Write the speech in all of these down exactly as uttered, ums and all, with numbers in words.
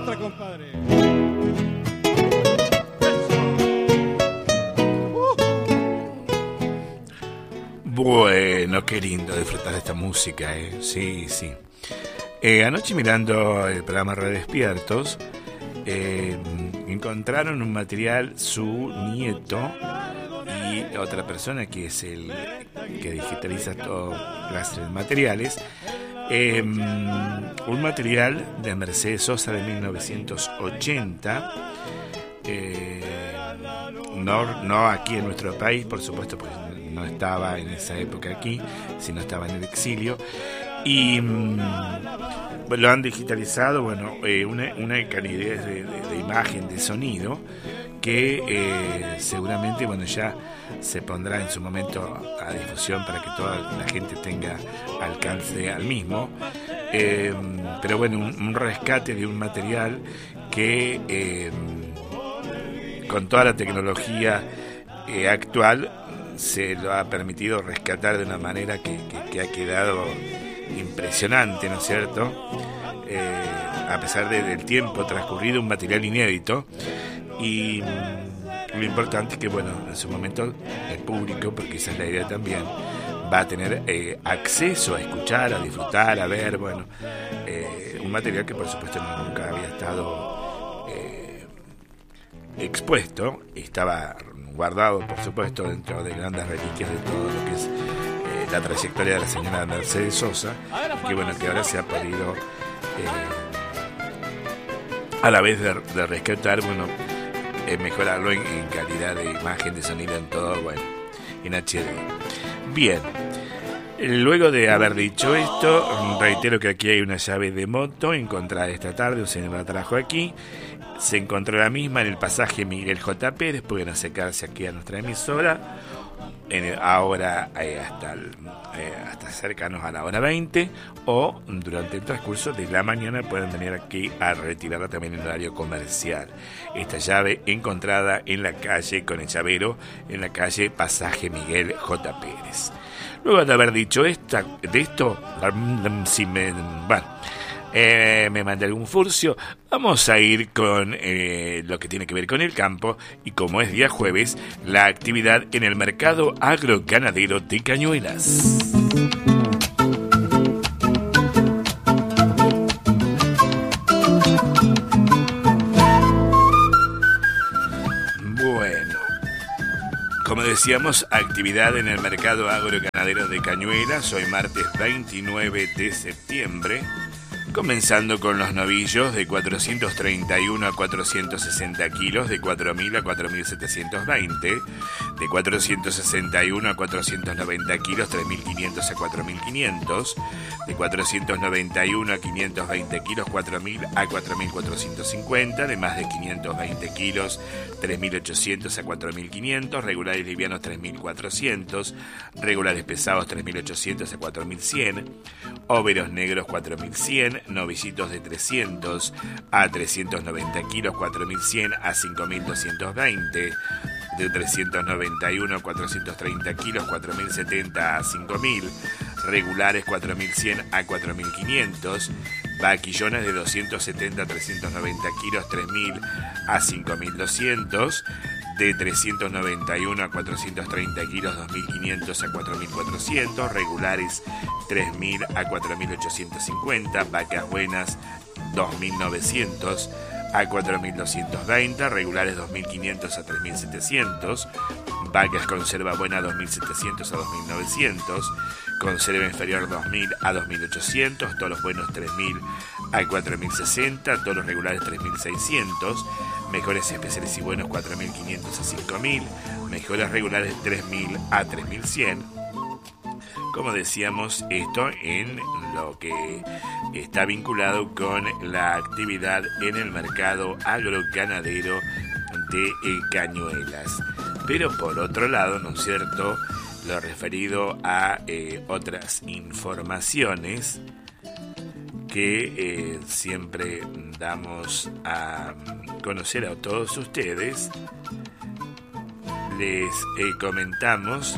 otra, compadre. Bueno, qué lindo disfrutar de esta música, ¿eh? Sí, sí. Eh, anoche mirando el programa Redespiertos, eh, encontraron un material, su nieto y otra persona que es el que digitaliza todas las materiales, eh, un material de Mercedes Sosa de mil novecientos ochenta, eh, no, no aquí en nuestro país, por supuesto, pues no estaba en esa época aquí, sino estaba en el exilio, y mmm, lo han digitalizado, bueno, eh, una, una calidad de, de, de imagen, de sonido, que eh, seguramente, bueno, ya se pondrá en su momento a difusión para que toda la gente tenga alcance al mismo, eh, pero bueno, un, un rescate de un material que eh, con toda la tecnología eh, actual se lo ha permitido rescatar de una manera que, que, que ha quedado impresionante, ¿no es cierto? Eh, a pesar de, del tiempo transcurrido, un material inédito, y mm, lo importante es que, bueno, en su momento el público, porque esa es la idea también, va a tener eh, acceso a escuchar, a disfrutar, a ver, bueno, eh, un material que por supuesto nunca había estado eh, expuesto, estaba guardado, por supuesto, dentro de grandes reliquias de todo lo que es eh, la trayectoria de la señora Mercedes Sosa, que bueno, que ahora se ha podido eh, a la vez de, de rescatar, bueno, eh, mejorarlo en, en calidad de imagen, de sonido, en todo, bueno, en H D. Bien, luego de haber dicho esto, reitero que aquí hay una llave de moto encontrada esta tarde, un señor la trajo aquí. Se encontró la misma en el pasaje Miguel J. Pérez, pueden acercarse aquí a nuestra emisora, en el, ahora eh, hasta, el, eh, hasta cercanos a la hora veinte, o durante el transcurso de la mañana pueden venir aquí a retirarla también en horario comercial. Esta llave encontrada en la calle, con el llavero, en la calle pasaje Miguel J. Pérez. Luego de haber dicho esta, de esto, si me... bueno, Eh, me mandé algún furcio, vamos a ir con eh, lo que tiene que ver con el campo, y como es día jueves, la actividad en el mercado agroganadero de Cañuelas. Bueno, como decíamos, actividad en el mercado agroganadero de Cañuelas, hoy martes veintinueve de septiembre. Comenzando con los novillos de cuatrocientos treinta y uno a cuatrocientos sesenta kilos, de cuatro mil a cuatro mil setecientos veinte, de cuatrocientos sesenta y uno a cuatrocientos noventa kilos, tres mil quinientos a cuatro mil quinientos, de cuatrocientos noventa y uno a quinientos veinte kilos, cuatro mil a cuatro mil cuatrocientos cincuenta, de más de quinientos veinte kilos, tres mil ochocientos a cuatro mil quinientos, regulares livianos tres mil cuatrocientos, regulares pesados tres mil ochocientos a cuatro mil cien, óveros negros cuatro mil cien, novillitos de trescientos a trescientos noventa kilos, cuatro mil cien a cinco mil doscientos veinte, de trescientos noventa y uno a cuatrocientos treinta kilos, cuatro mil setenta a cinco mil, regulares cuatro mil cien a cuatro mil quinientos, vaquillones de doscientos setenta a trescientos noventa kilos, tres mil a cinco mil doscientos, de trescientos noventa y uno a cuatrocientos treinta kilos, dos mil quinientos a cuatro mil cuatrocientos, regulares tres mil a cuatro mil ochocientos cincuenta, vacas buenas dos mil novecientos a cuatro mil doscientos veinte, regulares dos mil quinientos a tres mil setecientos, vacas conserva buena dos mil setecientos a dos mil novecientos, conserva inferior dos mil a dos mil ochocientos, toros buenos tres mil a cuatro mil sesenta, toros regulares tres mil seiscientos, mejores especiales y buenos cuatro mil quinientos a cinco mil, mejores regulares tres mil a tres mil cien. Como decíamos, esto en lo que está vinculado con la actividad en el mercado agroganadero de Cañuelas. Pero por otro lado, ¿no es cierto?, lo referido a eh, otras informaciones que eh, siempre damos a conocer a todos ustedes, les eh, comentamos,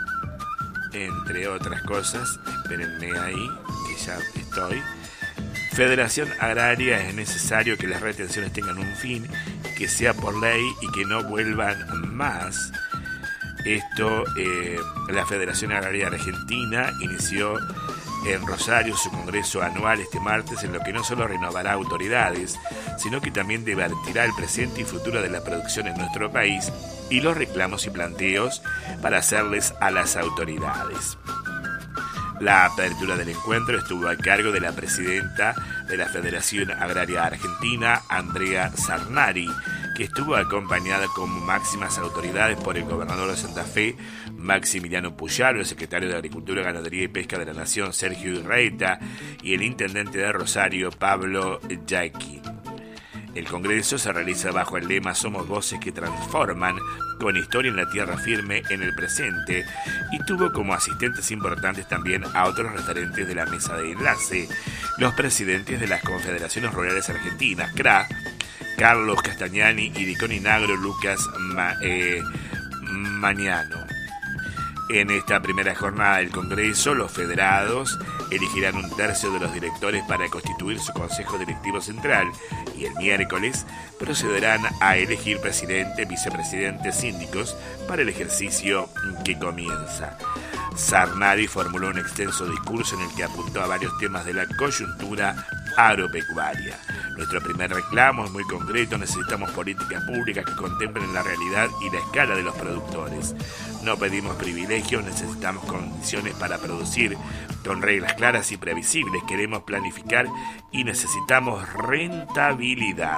entre otras cosas, espérenme ahí, que ya estoy, Federación Agraria, es necesario que las retenciones tengan un fin, que sea por ley y que no vuelvan más. Esto, eh, la Federación Agraria Argentina inició en Rosario su congreso anual este martes, en lo que no solo renovará autoridades, sino que también debatirá el presente y futuro de la producción en nuestro país y los reclamos y planteos para hacerles a las autoridades. La apertura del encuentro estuvo a cargo de la presidenta de la Federación Agraria Argentina, Andrea Sarnari, que estuvo acompañada como máximas autoridades por el gobernador de Santa Fe, Maximiliano Puyaro, el secretario de Agricultura, Ganadería y Pesca de la Nación, Sergio Irreita, y el intendente de Rosario, Pablo Yaqui. El congreso se realiza bajo el lema Somos voces que transforman, con historia en la tierra firme en el presente, y tuvo como asistentes importantes también a otros referentes de la mesa de enlace, los presidentes de las Confederaciones Rurales Argentinas, C R A, Carlos Castagnani y Dicón Inagro Lucas Ma, eh, Mañano. En esta primera jornada del Congreso, los federados elegirán un tercio de los directores para constituir su Consejo Directivo Central y el miércoles procederán a elegir presidente, vicepresidente, síndicos para el ejercicio que comienza. Sarnari formuló un extenso discurso en el que apuntó a varios temas de la coyuntura agropecuaria. Nuestro primer reclamo es muy concreto: necesitamos políticas públicas que contemplen la realidad y la escala de los productores. No pedimos privilegios, necesitamos condiciones para producir con reglas claras y previsibles. Queremos planificar y necesitamos rentabilidad.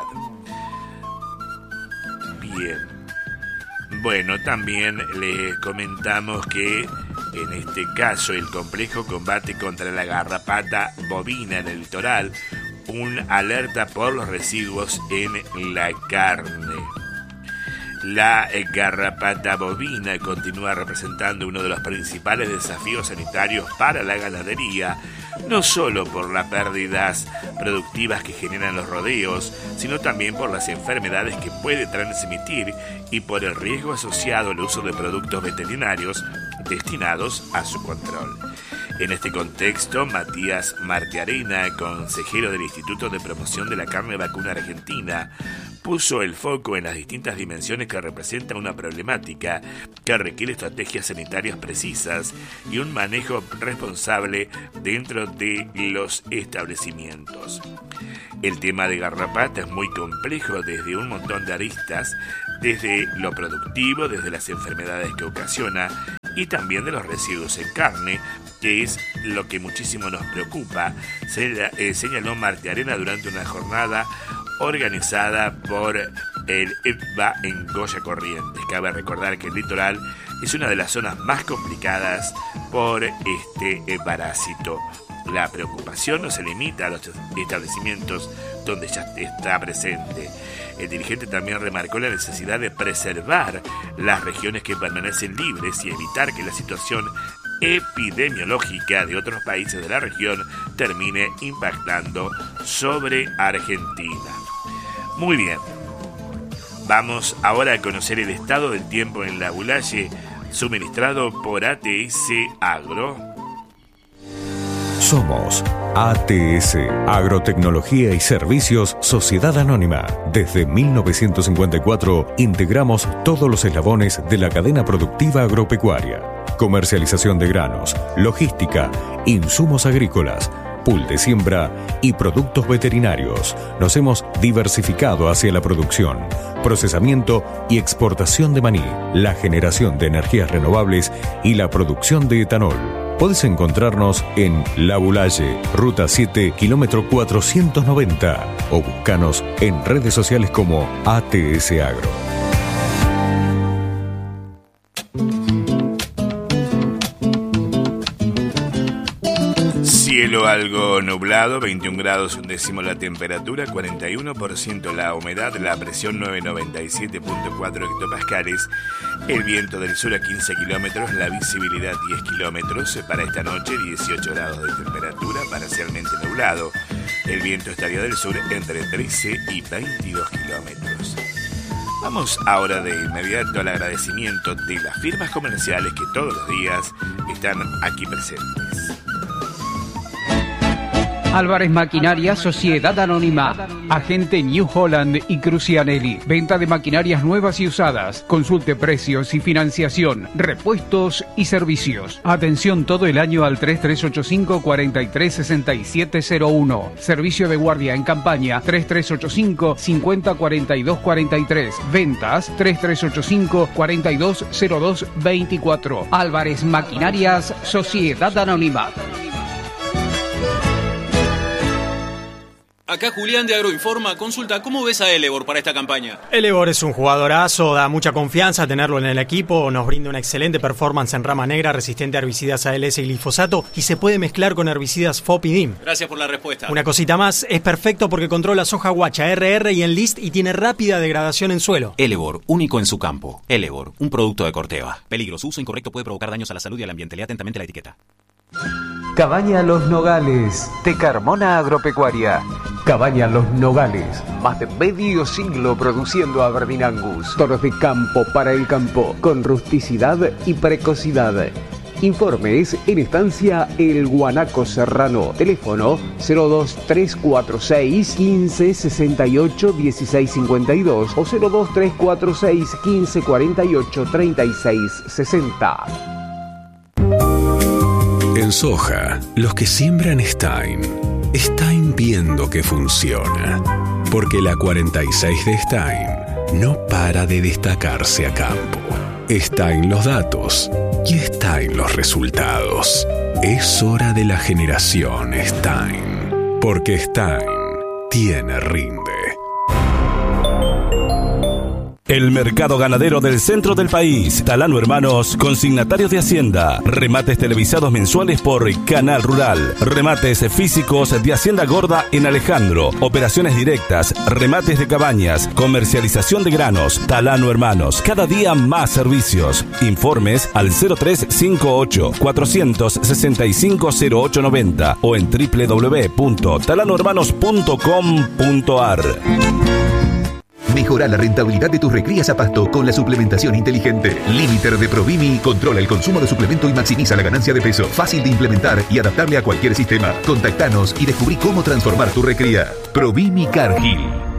Bien. Bueno, también les comentamos que en este caso el complejo combate contra la garrapata bovina en el litoral, un alerta por los residuos en la carne. La garrapata bovina continúa representando uno de los principales desafíos sanitarios para la ganadería, no solo por las pérdidas productivas que generan los rodeos, sino también por las enfermedades que puede transmitir y por el riesgo asociado al uso de productos veterinarios destinados a su control. En este contexto, Matías Martiarena, consejero del Instituto de Promoción de la Carne Vacuna Argentina, puso el foco en las distintas dimensiones que representa una problemática que requiere estrategias sanitarias precisas y un manejo responsable dentro de los establecimientos. El tema de garrapata es muy complejo desde un montón de aristas, desde lo productivo, desde las enfermedades que ocasiona y también de los residuos en carne, que es lo que muchísimo nos preocupa, se, eh, señaló Martiarena durante una jornada organizada por el E P V A en Goya Corrientes. Cabe recordar que el litoral es una de las zonas más complicadas por este eh, parásito. La preocupación no se limita a los establecimientos donde ya está presente. El dirigente también remarcó la necesidad de preservar las regiones que permanecen libres y evitar que la situación epidemiológica de otros países de la región termine impactando sobre Argentina. Muy bien, vamos ahora a conocer el estado del tiempo en la Bulaye, suministrado por A T S Agro. Somos A T S, Agrotecnología y Servicios Sociedad Anónima. Desde mil novecientos cincuenta y cuatro integramos todos los eslabones de la cadena productiva agropecuaria. Comercialización de granos, logística, insumos agrícolas, pool de siembra y productos veterinarios. Nos hemos diversificado hacia la producción, procesamiento y exportación de maní, la generación de energías renovables y la producción de etanol. Podés encontrarnos en La Bulaye, Ruta siete, kilómetro cuatrocientos noventa, o búscanos en redes sociales como A T S Agro. Cielo algo nublado, veintiún grados un décimo la temperatura, cuarenta y uno por ciento la humedad, la presión novecientos noventa y siete punto cuatro hectopascales, el viento del sur a quince kilómetros, la visibilidad diez kilómetros, para esta noche dieciocho grados de temperatura, parcialmente nublado, el viento estaría del sur entre trece y veintidós kilómetros. Vamos ahora de inmediato al agradecimiento de las firmas comerciales que todos los días están aquí presentes. Álvarez Maquinaria Sociedad Anónima. Agente New Holland y Crucianelli. Venta de maquinarias nuevas y usadas. Consulte precios y financiación. Repuestos y servicios. Atención todo el año al tres tres ocho cinco, cuatro tres seis siete cero uno. Servicio de guardia en campaña tres tres ocho cinco, cinco cero cuatro dos cuatro tres. Ventas tres tres ocho cinco, cuatro dos cero dos veinticuatro. Álvarez Maquinarias Sociedad Anónima. Acá Julián de Agroinforma. Consulta, ¿cómo ves a Elevor para esta campaña? Elevor es un jugadorazo, da mucha confianza tenerlo en el equipo, nos brinda una excelente performance en rama negra, resistente a herbicidas A L S y glifosato, y se puede mezclar con herbicidas F O P y D I M. Gracias por la respuesta. Una cosita más, es perfecto porque controla soja guacha, R R y Enlist y tiene rápida degradación en suelo. Elevor, único en su campo. Elevor, un producto de Corteva. Peligros, uso incorrecto puede provocar daños a la salud y al ambiente. Lea atentamente la etiqueta. Cabaña Los Nogales, de Carmona Agropecuaria. Cabaña Los Nogales, más de medio siglo produciendo Aberdeen Angus. Toros de campo para el campo, con rusticidad y precocidad. Informes en estancia El Guanaco Serrano. Teléfono cero dos tres cuatro seis, quince sesenta y ocho, dieciséis cincuenta y dos o cero dos tres cuatro seis, quince cuarenta y ocho, treinta y seis sesenta. En soja, los que siembran Stein, Stein viendo que funciona. Porque la cuarenta y seis de Stein no para de destacarse a campo. Stein los datos y Stein los resultados. Es hora de la generación Stein. Porque Stein tiene rinde. El mercado ganadero del centro del país. Talano Hermanos, consignatarios de Hacienda. Remates televisados mensuales por Canal Rural. Remates físicos de Hacienda Gorda en Alejandro. Operaciones directas, remates de cabañas, comercialización de granos. Talano Hermanos, cada día más servicios. Informes al cero tres cinco ocho, cuatro seis cinco, cero ocho nueve cero o en doble u doble u doble u punto talano hermanos punto com punto a r. Mejora la rentabilidad de tus recrías a pasto con la suplementación inteligente. Limiter de Provimi controla el consumo de suplemento y maximiza la ganancia de peso. Fácil de implementar y adaptable a cualquier sistema. Contactanos y descubrí cómo transformar tu recría. Provimi Cargill.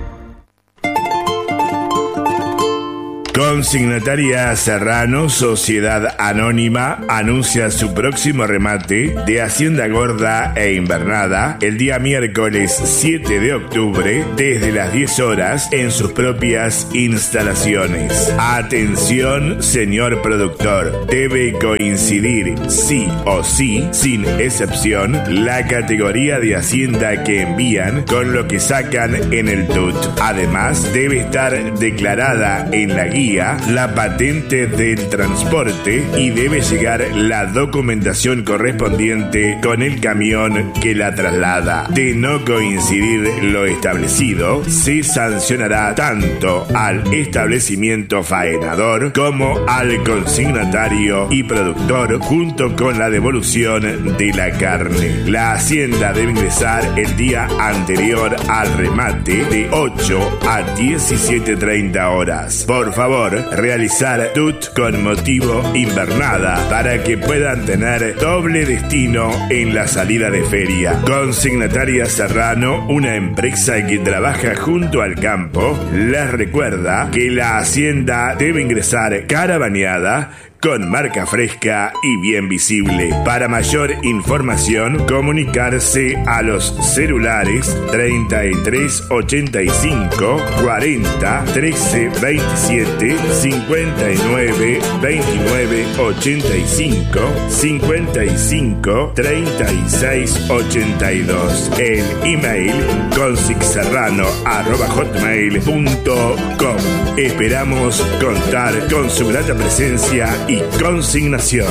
Consignataria Serrano, Sociedad Anónima, anuncia su próximo remate de Hacienda Gorda e Invernada el día miércoles siete de octubre desde las diez horas en sus propias instalaciones. Atención, señor productor, debe coincidir sí o sí, sin excepción, la categoría de Hacienda que envían con lo que sacan en el T U T. Además, debe estar declarada en la guía la patente del transporte y debe llegar la documentación correspondiente con el camión que la traslada. De no coincidir lo establecido, se sancionará tanto al establecimiento faenador como al consignatario y productor junto con la devolución de la carne. La hacienda debe ingresar el día anterior al remate de ocho a diecisiete treinta horas. Por favor, realizar T U T con motivo invernada para que puedan tener doble destino en la salida de feria. Consignataria Serrano, una empresa que trabaja junto al campo, les recuerda que la hacienda debe ingresar cara bañada, con marca fresca y bien visible. Para mayor información, comunicarse a los celulares treinta y tres ochenta y cinco, cuarenta, trece veintisiete, cincuenta y nueve, veintinueve ochenta y cinco, cincuenta y cinco, treinta y seis ochenta y dos. El email consixserrano arroba hotmail punto com. Esperamos contar con su grata presencia y consignación.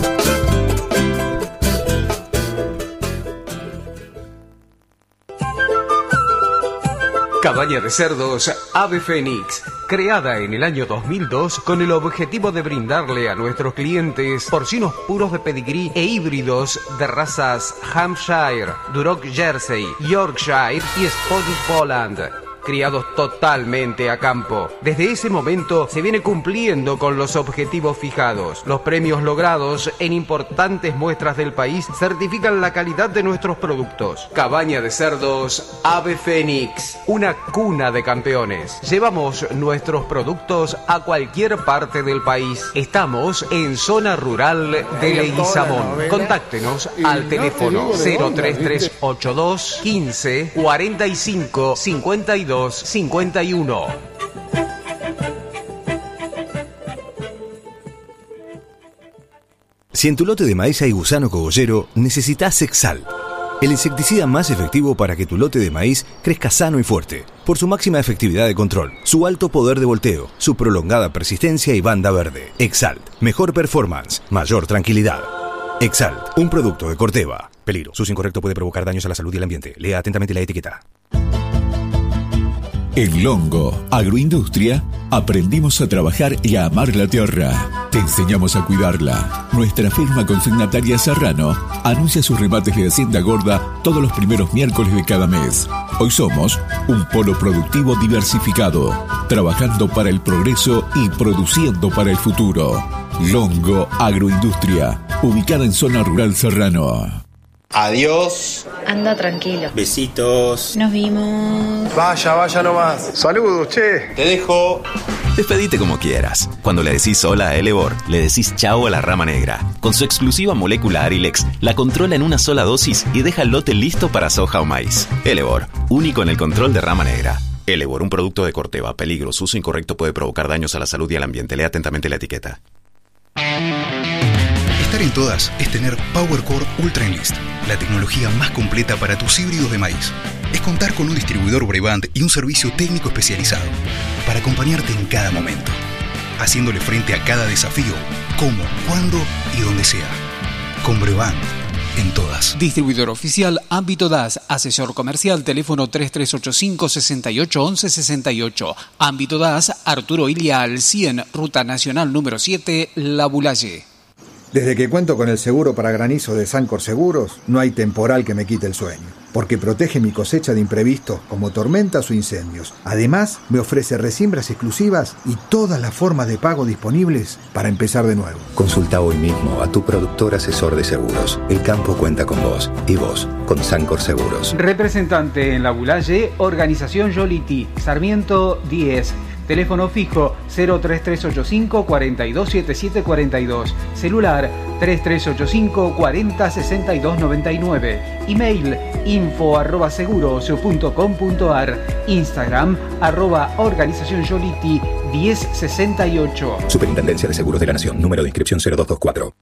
Cabaña de cerdos Ave Fénix, creada en el año dos mil dos con el objetivo de brindarle a nuestros clientes porcinos puros de pedigrí e híbridos de razas Hampshire, Duroc Jersey, Yorkshire y Scottish Bowland. criados totalmente a campo. Desde ese momento se viene cumpliendo con los objetivos fijados. Los premios logrados en importantes muestras del país certifican la calidad de nuestros productos. Cabaña de cerdos Ave Fénix, una cuna de campeones. Llevamos nuestros productos a cualquier parte del país. Estamos en zona rural de Leguizamón. Contáctenos al teléfono cero tres tres ocho dos quince cuarenta y cinco cincuenta y dos cincuenta y uno. Si en tu lote de maíz hay gusano cogollero, necesitas Exalt, el insecticida más efectivo para que tu lote de maíz crezca sano y fuerte, por su máxima efectividad de control, su alto poder de volteo, su prolongada persistencia y banda verde. Exalt, mejor performance, mayor tranquilidad. Exalt, un producto de Corteva. Peligro, su uso incorrecto puede provocar daños a la salud y el ambiente. Lea atentamente la etiqueta. En Longo Agroindustria aprendimos a trabajar y a amar la tierra. Te enseñamos a cuidarla. Nuestra firma consignataria Serrano anuncia sus remates de Hacienda Gorda todos los primeros miércoles de cada mes. Hoy somos un polo productivo diversificado, trabajando para el progreso y produciendo para el futuro. Longo Agroindustria, ubicada en zona rural Serrano. Adiós. Anda tranquilo. Besitos. Nos vimos. Vaya, vaya nomás. Saludos, che. Te dejo. Despedite como quieras. Cuando le decís hola a Elevor, le decís chao a la rama negra. Con su exclusiva molécula Arilex, la controla en una sola dosis y deja el lote listo para soja o maíz. Elevor, único en el control de rama negra. Elevor, un producto de Corteva. Peligro, su uso incorrecto puede provocar daños a la salud y al ambiente. Lea atentamente la etiqueta. Estar en todas es tener PowerCore Ultra Enlist, la tecnología más completa para tus híbridos de maíz. Es contar con un distribuidor Brevant y un servicio técnico especializado para acompañarte en cada momento, haciéndole frente a cada desafío, como, cuándo y donde sea. Con Brevant, en todas. Distribuidor oficial Ámbito D A S, asesor comercial, teléfono tres tres ocho cinco, seis ocho uno uno seis ocho. Ámbito D A S, Arturo Ilia al cien, Ruta Nacional número siete, La Bulaye. Desde que cuento con el seguro para granizo de Sancor Seguros, no hay temporal que me quite el sueño, porque protege mi cosecha de imprevistos como tormentas o incendios. Además, me ofrece resiembras exclusivas y todas las formas de pago disponibles para empezar de nuevo. Consulta hoy mismo a tu productor asesor de seguros. El campo cuenta con vos y vos con Sancor Seguros. Representante en La Bulaye, Organización Yoliti, Sarmiento diez. Teléfono fijo cero tres tres ocho cinco, cuatro dos siete siete cuatro dos. Celular tres tres ocho cinco, cuarenta, sesenta y dos noventa y nueve. Email info arroba seguros punto com punto ar. Instagram arroba organización Yoliti diez sesenta y ocho. Superintendencia de Seguros de la Nación. Número de inscripción cero dos dos cuatro.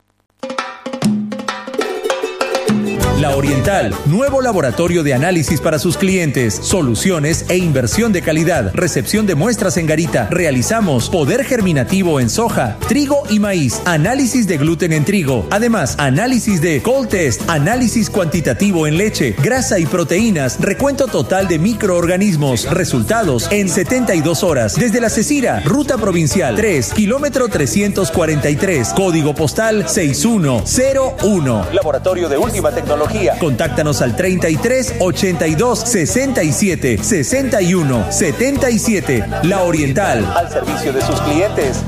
La Oriental, nuevo laboratorio de análisis para sus clientes, soluciones e inversión de calidad, recepción de muestras en garita. Realizamos poder germinativo en soja, trigo y maíz, análisis de gluten en trigo, además análisis de cold test, análisis cuantitativo en leche, grasa y proteínas, recuento total de microorganismos, resultados en setenta y dos horas. Desde La Cecira, ruta provincial tres, kilómetro trescientos cuarenta y tres, código postal seis uno cero uno. Laboratorio de última tecnología. Contáctanos al treinta y tres, ochenta y dos, sesenta y siete, sesenta y uno, setenta y siete. La Oriental, al servicio de sus clientes.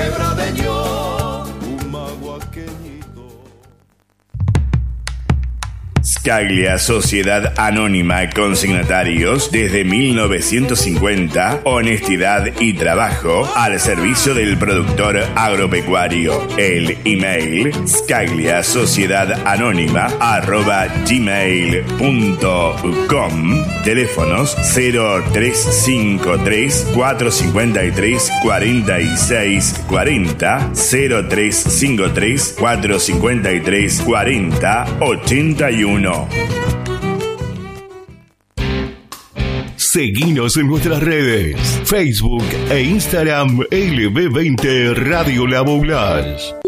Scaglia Sociedad Anónima Consignatarios desde mil novecientos cincuenta, honestidad y trabajo al servicio del productor agropecuario. El email scaglia sociedad anónima arroba gmail punto com. Teléfonos cero tres cinco tres, cuatro cinco tres, cuatro seis cuatro cero, cero tres cinco tres, cuatro cinco tres, cuatro cero ocho uno. Seguinos en nuestras redes, Facebook e Instagram L B veinte Radio La Boulage.